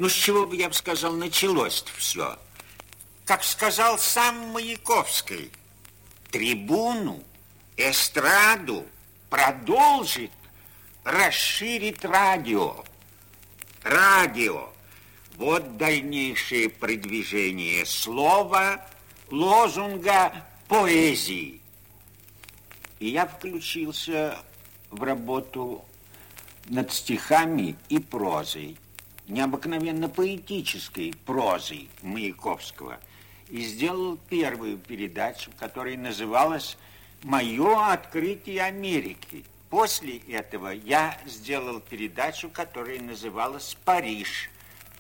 Ну, с чего бы, я бы сказал, началось-то все? Как сказал сам Маяковский, трибуну, эстраду продолжит, расширит радио. Радио. Вот дальнейшее продвижение слова, лозунга, поэзии. И я включился в работу над стихами и прозой, необыкновенно поэтической прозой Маяковского, и сделал первую передачу, которая называлась «Мое открытие Америки». После этого я сделал передачу, которая называлась «Париж».